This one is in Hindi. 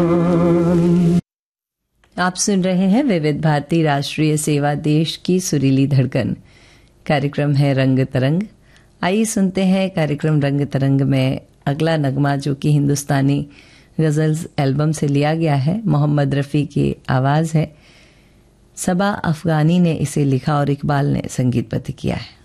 आप सुन रहे हैं विविध भारती राष्ट्रीय सेवा, देश की सुरीली धड़कन। कार्यक्रम है रंग तरंग। आइए सुनते हैं कार्यक्रम रंग तरंग में अगला नगमा, जो कि हिंदुस्तानी गज़ल्स एल्बम से लिया गया है। मोहम्मद रफ़ी की आवाज़ है। सबा अफगानी ने इसे लिखा और इकबाल ने संगीतबद्ध किया है।